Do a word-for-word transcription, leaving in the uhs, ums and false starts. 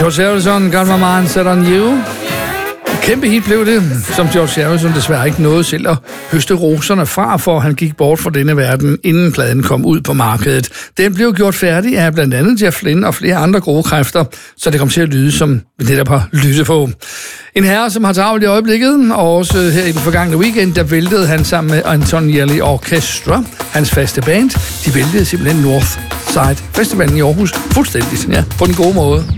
George Harrison, Got My Mind Set On You. Kæmpe hit blev det, som George Harrison desværre ikke nåede selv at høste roserne fra, for han gik bort fra denne verden, inden pladen kom ud på markedet. Den blev gjort færdig af blandt andet Jeff Lynne og flere andre gode kræfter, så det kom til at lyde, som vi netop har lyttet på. En herre, som har travlt i øjeblikket, og også her i den forgangne weekend, der væltede han sammen med Antonielli Orchestra, hans faste band. De væltede simpelthen Northside Festivalen i Aarhus fuldstændigt, ja, på den gode måde.